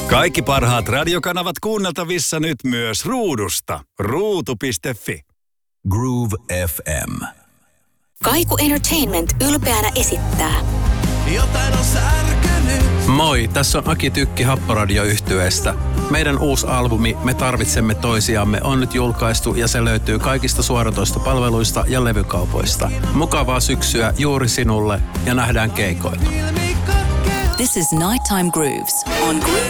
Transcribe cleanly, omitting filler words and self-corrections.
Kaikki parhaat radiokanavat kuunneltavissa nyt myös ruudusta. Ruutu.fi. Groove FM. Kaiku Entertainment ylpeänä esittää. Jotain on särkynyt. Moi, tässä on Aki Tykki Happoradio-yhtyeestä. Meidän uusi albumi Me tarvitsemme toisiamme on nyt julkaistu ja se löytyy kaikista suoratoistopalveluista ja levykaupoista. Mukavaa syksyä juuri sinulle ja nähdään keikoilla. This is Nighttime Grooves on Groove